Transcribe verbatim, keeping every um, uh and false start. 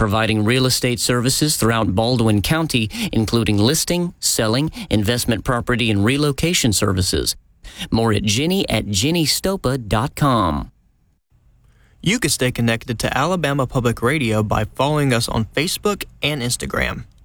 providing real estate services throughout Baldwin County, including listing, selling, investment property, and relocation services. More at Jenny at jenny stopa dot com. You can stay connected to Alabama Public Radio by following us on Facebook and Instagram.